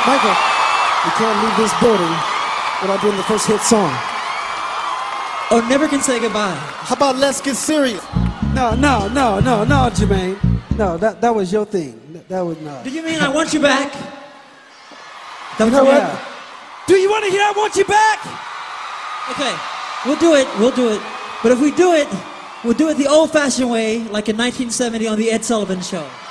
Michael, you can't leave this building without doing the first hit song. Oh, never can say goodbye. How about Let's Get Serious? No, Jermaine. No, that was your thing. That was not. Do you mean I Want You Back? That No, what you what? mean? Do you want to hear I Want You Back? Okay, we'll do it. But if we do it, we'll do it the old-fashioned way, like in 1970 on The Ed Sullivan Show.